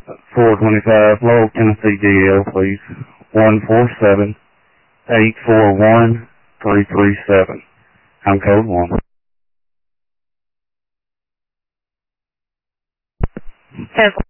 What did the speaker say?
425 Lowell, Tennessee DL, please. 147-841-337. I'm code 1. Code